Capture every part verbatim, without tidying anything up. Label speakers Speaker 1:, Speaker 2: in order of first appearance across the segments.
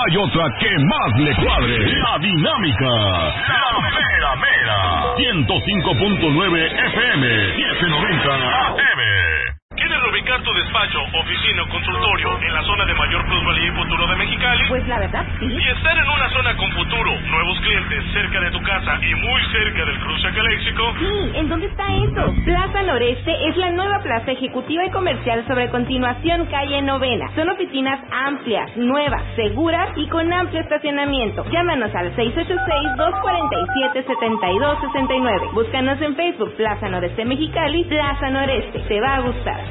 Speaker 1: hay otra que más le cuadre. La Dinámica. La mera mera. ciento cinco punto nueve F M. setecientos noventa A M.
Speaker 2: ¿Quieres reubicar tu despacho, oficina o consultorio en la zona de mayor plusvalía y futuro de Mexicali?
Speaker 3: Pues la verdad, sí.
Speaker 2: Y estar en una zona con futuro, nuevos clientes, cerca de tu casa y muy cerca del cruce a Caléxico.
Speaker 3: Sí, ¿en dónde está eso? Plaza Noreste es la nueva plaza ejecutiva y comercial sobre Continuación Calle Novena. Son oficinas amplias, nuevas, seguras y con amplio estacionamiento. Llámanos al seis ocho seis, dos cuatro siete, siete dos seis nueve. Búscanos en Facebook, Plaza Noreste Mexicali, Plaza Noreste. Te va a gustar.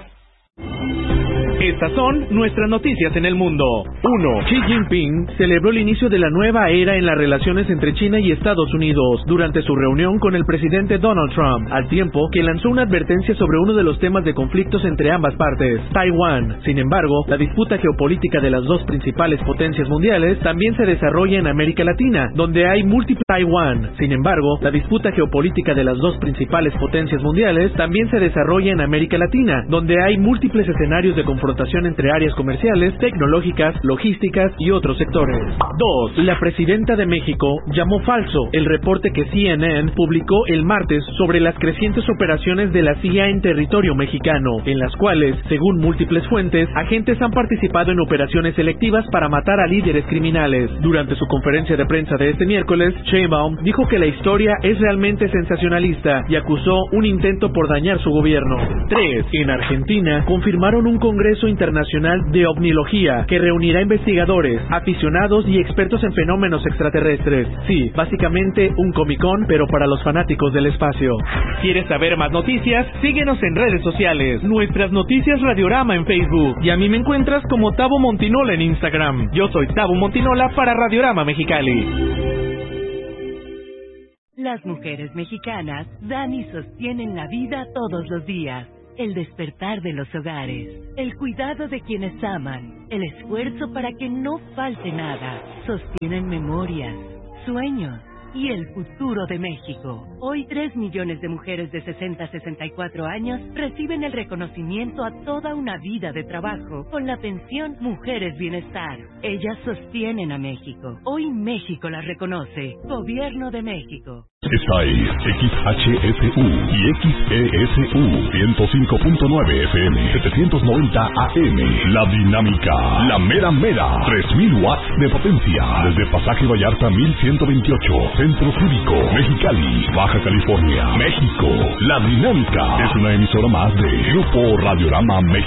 Speaker 4: Estas son nuestras noticias en el mundo. uno. Xi Jinping celebró el inicio de la nueva era en las relaciones entre China y Estados Unidos durante su reunión con el presidente Donald Trump, al tiempo que lanzó una advertencia sobre uno de los temas de conflictos entre ambas partes, Taiwán. Sin embargo, la disputa geopolítica de las dos principales potencias mundiales también se desarrolla en América Latina, donde hay múltiples Taiwán. Sin embargo, la disputa geopolítica de las dos principales potencias mundiales también se desarrolla en América Latina, donde hay múltiples escenarios de confrontación entre áreas comerciales, tecnológicas, logísticas y otros sectores. dos. La presidenta de México llamó falso el reporte que C N N publicó el martes sobre las crecientes operaciones de la C I A en territorio mexicano, en las cuales, según múltiples fuentes, agentes han participado en operaciones selectivas para matar a líderes criminales. Durante su conferencia de prensa de este miércoles, Sheinbaum dijo que la historia es realmente sensacionalista y acusó un intento por dañar su gobierno. tres. En Argentina, confirmaron un congreso internacional de ovnilogía que reunirá investigadores, aficionados y expertos en fenómenos extraterrestres. Sí, básicamente un Comic-Con, pero para los fanáticos del espacio. ¿Quieres saber más noticias? Síguenos en redes sociales. Nuestras noticias Radiorama en Facebook. Y a mí me encuentras como Tabo Montinola en Instagram. Yo soy Tabo Montinola para Radiorama Mexicali.
Speaker 5: Las mujeres mexicanas dan y sostienen la vida todos los días. El despertar de los hogares, el cuidado de quienes aman, el esfuerzo para que no falte nada, sostienen memorias, sueños y el futuro de México. Hoy tres millones de mujeres de sesenta a sesenta y cuatro años reciben el reconocimiento a toda una vida de trabajo con la pensión Mujeres Bienestar. Ellas sostienen a México. Hoy México las reconoce. Gobierno de México.
Speaker 1: Esta es X H F U y X E S U ciento cinco punto nueve F M, setecientos noventa A M. La Dinámica, la mera mera, tres mil watts de potencia. Desde Pasaje Vallarta mil ciento veintiocho, Centro Cívico, Mexicali, Baja California, México. La Dinámica es una emisora más de Grupo Radiorama México.